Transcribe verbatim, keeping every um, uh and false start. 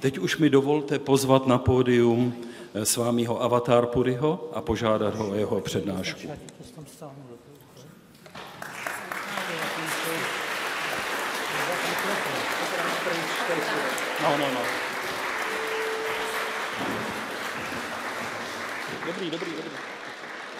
teď už mi dovolte pozvat na pódium svámího Avatar Puriho a požádat ho o jeho přednášku. No, no, no. Dobrý, dobrý, dobrý.